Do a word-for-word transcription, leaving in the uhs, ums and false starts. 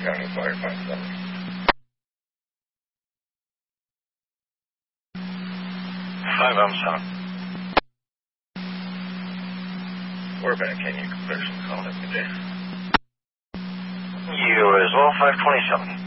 County Fire five seven. Five, I'm sound. We're back in your conversion call every day. You as well, five twenty-seven.